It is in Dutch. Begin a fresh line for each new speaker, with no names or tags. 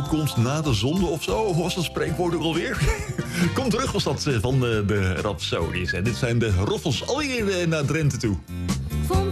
komt na de zonde of zo. Hoe was dat spreekwoord ook alweer? Kom terug was dat van de Rhapsodies. En dit zijn de Roffels alweer naar Drenthe toe.